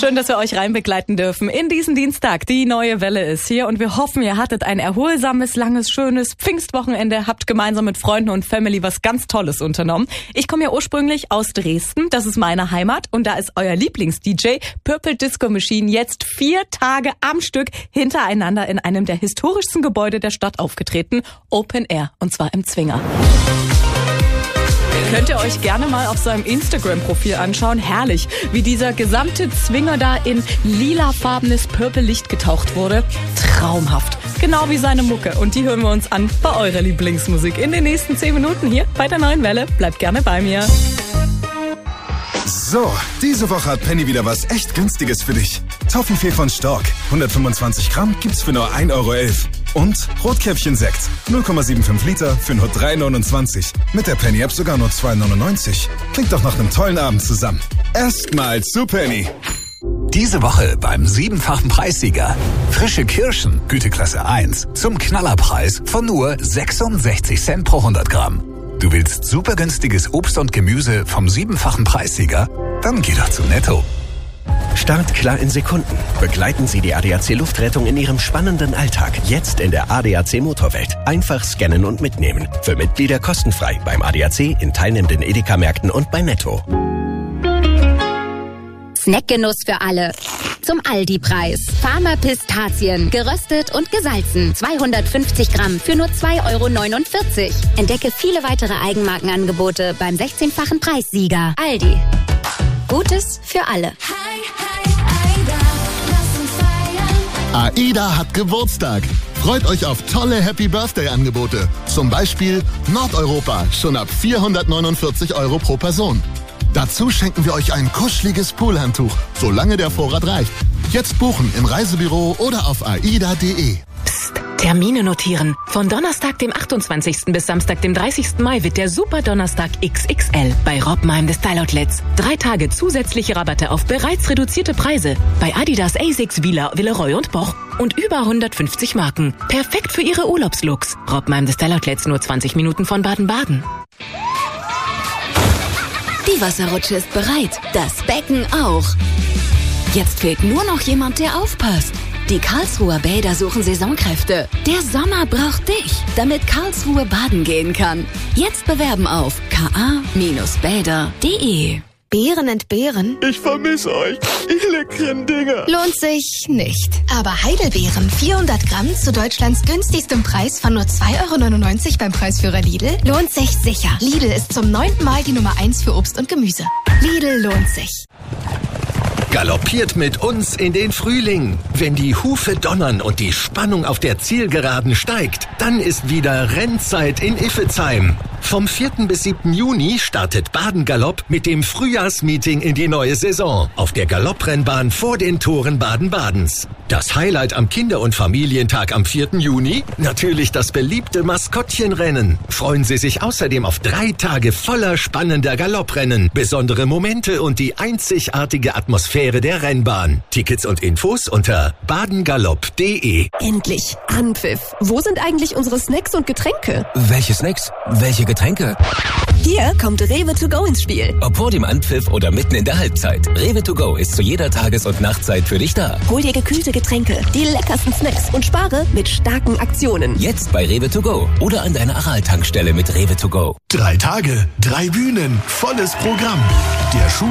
Schön, dass wir euch reinbegleiten dürfen in diesen Dienstag. Die neue Welle ist hier und wir hoffen, ihr hattet ein erholsames, langes, schönes Pfingstwochenende, habt gemeinsam mit Freunden und Family was ganz Tolles unternommen. Ich komme ja ursprünglich aus Dresden, das ist meine Heimat und da ist euer Lieblings-DJ Purple Disco Machine jetzt 4 Tage am Stück hintereinander in einem der historischsten Gebäude der Stadt aufgetreten, Open Air, und zwar im Zwinger. Könnt ihr euch gerne mal auf seinem Instagram-Profil anschauen. Herrlich, wie dieser gesamte Zwinger da in lilafarbenes Purple-Licht getaucht wurde. Traumhaft. Genau wie seine Mucke. Und die hören wir uns an bei eurer Lieblingsmusik in den nächsten 10 Minuten hier bei der neuen Welle. Bleibt gerne bei mir. So, diese Woche hat Penny wieder was echt Günstiges für dich. Toffifee von Stork. 125 Gramm gibt's für nur 1,11 Euro. Und Rotkäppchen-Sekt. 0,75 Liter für nur 3,29 €. Mit der Penny-App sogar nur 2,99 €. Klingt doch nach einem tollen Abend zusammen. Erstmal zu Penny. Diese Woche beim 7-fachen Preissieger. Frische Kirschen, Güteklasse 1, zum Knallerpreis von nur 66 Cent pro 100 Gramm. Du willst super günstiges Obst und Gemüse vom 7-fachen Preissieger? Dann geh doch zu Netto. Start klar in Sekunden. Begleiten Sie die ADAC Luftrettung in Ihrem spannenden Alltag. Jetzt in der ADAC Motorwelt. Einfach scannen und mitnehmen. Für Mitglieder kostenfrei beim ADAC, in teilnehmenden Edeka-Märkten und bei Netto. Snackgenuss für alle. Zum Aldi-Preis. Farmer Pistazien. Geröstet und gesalzen. 250 Gramm für nur 2,49 €. Entdecke viele weitere Eigenmarkenangebote beim 16-fachen Preissieger. Aldi. Gutes für alle. AIDA hat Geburtstag. Freut euch auf tolle Happy-Birthday-Angebote. Zum Beispiel Nordeuropa, schon ab 449 € pro Person. Dazu schenken wir euch ein kuscheliges Poolhandtuch, solange der Vorrat reicht. Jetzt buchen im Reisebüro oder auf aida.de. Psst, Termine notieren. Von Donnerstag, dem 28. bis Samstag, dem 30. Mai wird der Super Donnerstag XXL bei Robmeim des Style Outlets. 3 Tage zusätzliche Rabatte auf bereits reduzierte Preise bei Adidas, ASICS, Wieler, Villeroy und Boch und über 150 Marken. Perfekt für Ihre Urlaubslooks. Robmeim des Style Outlets, nur 20 Minuten von Baden-Baden. Die Wasserrutsche ist bereit, das Becken auch. Jetzt fehlt nur noch jemand, der aufpasst. Die Karlsruher Bäder suchen Saisonkräfte. Der Sommer braucht dich, damit Karlsruhe baden gehen kann. Jetzt bewerben auf ka-bäder.de. Beeren entbehren? Ich vermisse euch, ihr leckeren Dinger. Lohnt sich nicht. Aber Heidelbeeren, 400 Gramm zu Deutschlands günstigstem Preis von nur 2,99 € beim Preisführer Lidl, lohnt sich sicher. Lidl ist zum 9. Mal die Nummer 1 für Obst und Gemüse. Lidl lohnt sich. Galoppiert mit uns in den Frühling. Wenn die Hufe donnern und die Spannung auf der Zielgeraden steigt, dann ist wieder Rennzeit in Iffezheim. Vom 4. bis 7. Juni startet Baden-Galopp mit dem Frühjahrsmeeting in die neue Saison auf der Galopprennbahn vor den Toren Baden-Badens. Das Highlight am Kinder- und Familientag am 4. Juni? Natürlich das beliebte Maskottchenrennen. Freuen Sie sich außerdem auf 3 Tage voller spannender Galopprennen, besondere Momente und die einzigartige Atmosphäre der Rennbahn. Tickets und Infos unter badengalopp.de. Endlich Anpfiff. Wo sind eigentlich unsere Snacks und Getränke? Welche Snacks? Welche Getränke? Hier kommt Rewe to go ins Spiel. Ob vor dem Anpfiff oder mitten in der Halbzeit. Rewe to go ist zu jeder Tages- und Nachtzeit für dich da. Hol dir gekühlte Getränke, die leckersten Snacks und spare mit starken Aktionen. Jetzt bei Rewe to go oder an deiner Aral-Tankstelle mit Rewe to go. 3 Tage, 3 Bühnen, volles Programm. Der